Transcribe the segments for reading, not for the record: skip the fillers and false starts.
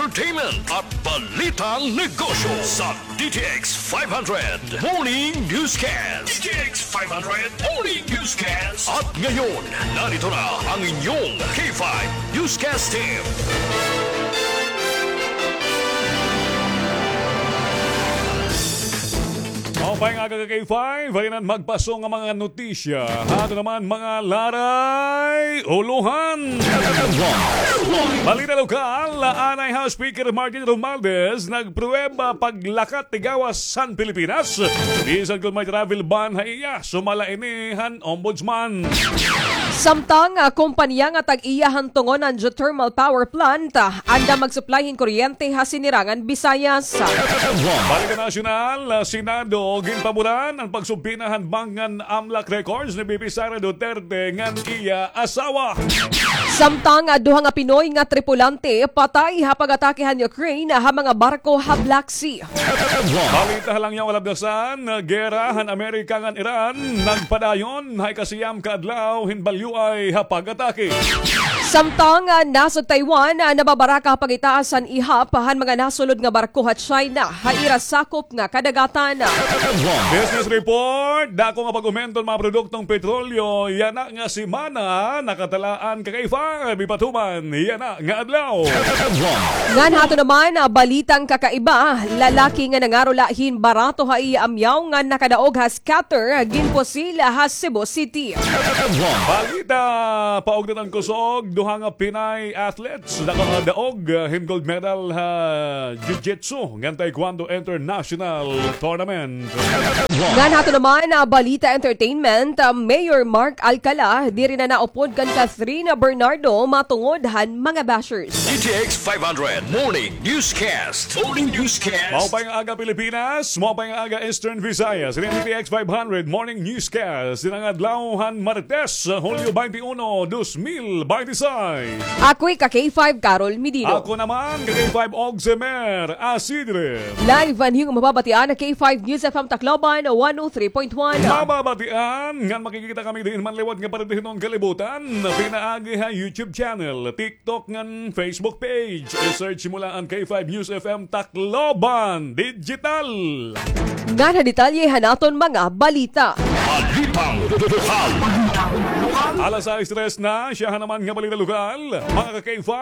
entertainment at balitang negosyo sa DTX 500 Morning Newscast. DTX 500 Morning Newscast. At ngayon, narito na ang inyong K5 Newscast team. Mapay nga K5, varinan magpaso nga mga notisya. Ato naman mga laray, uluhan. Balita lokal, Anay House Speaker Martin Romualdez nagpruweba paglakat tigawas San Pilipinas. Bisan kung may travel ban haiya, sumala inihan Ombudsman. Samtang kumpanya nga tag-iyahan tungon ang geothermal power plant, anda magsuplahin kuryente hasinirangan Visayas. Balita nasyonal, Senado ginpamuran ang pagsumpinahan bangan AMLAC records ni BP Sara Duterte ngan iya asawa. Samtang duha nga Pinoy nga tripulante patay hapag-atakehan Ukraine ha mga barko ha Black Sea. Balita lang yung walabdasan, gera han Amerika ngan Iran nagpadayon hay kasiyam kaadlaw hinbalyo ay hapag-atake. Samtang nasa Taiwan nababaraka pagitaasan ihap han mga nasulod nga barko ha China haira sakop nga kadagatan. Business report, dako nga pag-umenton mga produktong petrolyo, yana nga simana nakatalaan kakaifa, bipatuman, yana nga adlaw. Ngan hato naman, balitang kakaiba, lalaki nga nangarulahin barato ha iamyaw nga nakadaog ha scatter, ginposila ha Cebu City. Balita, paugdan ang kusog, duha nga Pinay athletes, nakadaog, gold medal ha Jiu-Jitsu, ngan Taekwondo International Tournament. Ngan hato naman, balita entertainment, Mayor Mark Alcala, di rin na naupod kan Catherine Bernardo matungod-han mga bashers. DTX 500 Morning Newscast. Morning Newscast. Maupay nga aga Pilipinas, maupay nga aga Eastern Visayas. DTX 500 Morning Newscast. Sinang adlawhan Martes, Hulyo 21, 2026. Ako'y ka-K5 Carol Medino. Ako naman, K5 Ogsemer Asidre. Live ang hiyong mababatian na K5 News FM Tacloban 103.1. Mababatian, ngan makikita kami din manliwat nga paradihinon kalibutan. Pinaagi ha YouTube channel, TikTok ngan Facebook page. I-search mo lang ang K5 News FM Tacloban Digital. Nga na detalyehan naton mga balita. Balitang lokal. Alas 6 na, siya naman nga balita lokal. Mga ka-K5,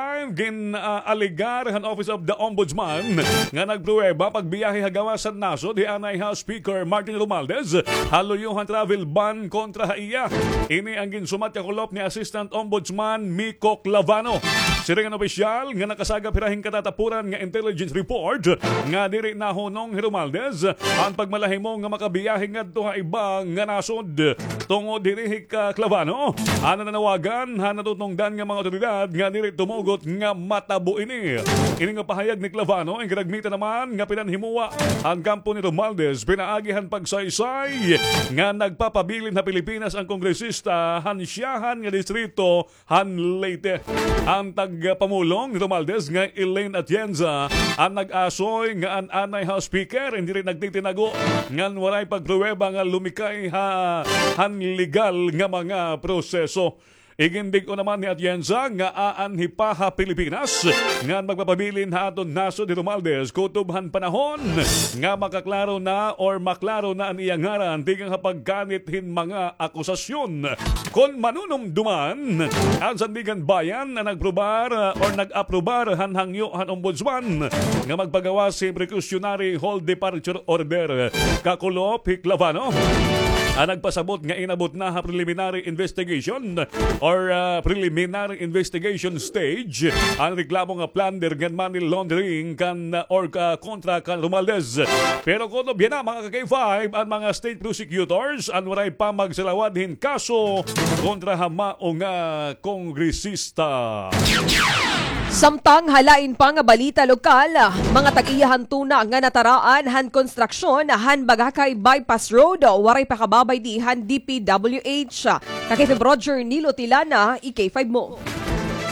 gin-aligar han Office of the Ombudsman nga nagpruweba pagbiyahe hagawa sa nasod di Anay House Speaker Martin Romualdez haluyuhan travel ban kontra haiya. Ini ang ginsumat kakulop ni Assistant Ombudsman Miko Clavano. Siringan opisyal nga nakasagap hirahing katatapuran nga intelligence report nga diri nahunong Romualdez ang pagmalahimo nga makabiyahe ngadto ha iba nga nasod tungod diri ka Clavano. Ana nanawagan han natutungdan nga mga otoridad nga diri tumugot nga matabo ini. Ini nga pahayag ni Clavano ang ginagmita naman nga pinanhimuwa ang kampo ni Romualdez pinaagihan pagsaysay nga nagpapabilin na Pilipinas ang kongresista han siyahan nga distrito han Leyte. Ang tagpamulong ni Romualdez nga Elaine Atienza ang nag-asoy nga ang Anay House Speaker hindi rin nagtitinago nga waray pagpruweba nga lumikay han legal nga mga proseso. Igindig ko naman ni Atienza nga aanhi pa ha Pilipinas nga magpapabilin ha aton naso ni Romualdez kutubhan panahon nga makaklaro na or maklaro na ang iyang ngaran tigang hapagkanit hin mga akusasyon. Kon manunumduman ang sandigan bayan na nagprobar or nag-aprobar han hangyo han ombudsman nga magpagawa si precautionary hold departure order kakulop Clavano. Ang nagpasabot nga inabot na ha preliminary investigation or preliminary investigation stage ang reklamo nga plunder ngan money laundering kan or kontra kan Romualdez. Pero kung yan na mga K5 ang mga state prosecutors ang waray pa magsalawadhin kaso kontra hamao nga kongresista. Samtang halain pa nga balita lokal, mga tag-iyahan tuna nga nataraan han konstruksyon han Bagakay Bypass Road, waray pakababay di han DPWH. Kakitib Roger Nilo Tilana, IK5 mo.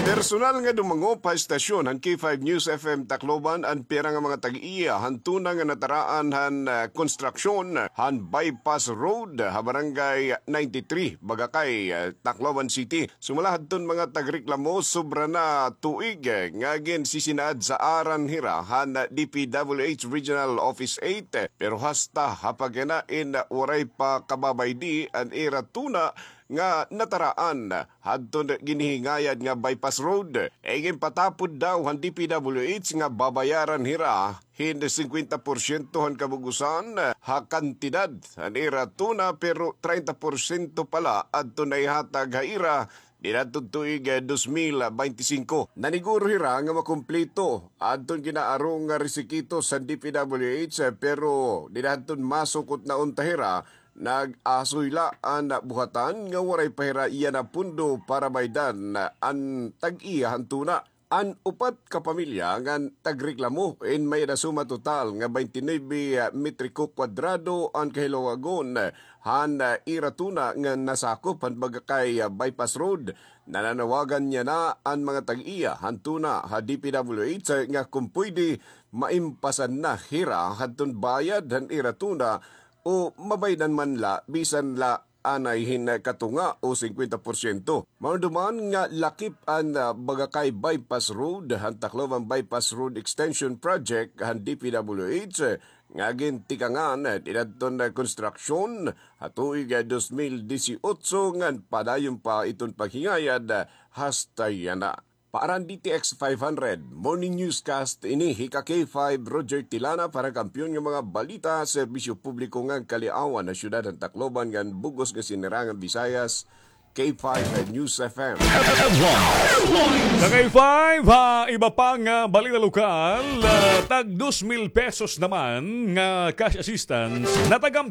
Personal nga dumango pa estasyon han K5 News FM Tacloban ang pera nga mga tag-iya hantuna nga nataraan han konstruksyon han bypass road ha barangay 93 Bagakay Tacloban City. Sumala hadton mga tagreklamo sobra na tuig nga gin sisinaad sa aran hira han DPWH Regional Office 8 pero hasta hapaganain waray pa kababay di an era tuna nga nataraan hadton ginihingayad nga bypass road. Egin patapod daw han DPWH nga babayaran hira hindi 50% han kabugusan ha kantidad han ira tuna pero 30% pala adto na ihatag ha ira dinadtong tuig 2025. Naniguro hira nga makumpleto adton ginaarong nga resikito sa DPWH pero dinadton masukot na untahira nag-asoyla ang buhatan nga waray pahira iya na pundo para baydan ang tag-iya hantuna. An upat ka pamilya nga tagreklamo in may nasuma total nga 29 metriko kwadrado ang kahilawagon han iratuna nga nasakop ang Bagakay bypass road. Nananawagan niya na ang mga tag-iya hantuna ha DPWH nga kung pwede maimpasan na hira hanton bayad han iratuna o mabaydan man la bisan la anay hin katunga o 50%. Maunduman nga lakip ang Bagakay Bypass Road, han Tacloban Bypass Road Extension Project, han DPWH, nga gintikangan dinadton na construction hatuig 2018 ngan padayon pa iton paghingayad hasta yana. Paaran DTX 500, Morning Newscast, ini Hika K5, Roger Tilana para kampiyon ng mga balita, serbisyo publiko ng kaliawan na syudad ng Tacloban ng bugos ng sinirangan Visayas, K5 News FM. Sa K5, iba pang balita lokal, tag 2,000 pesos naman nga cash assistance natagam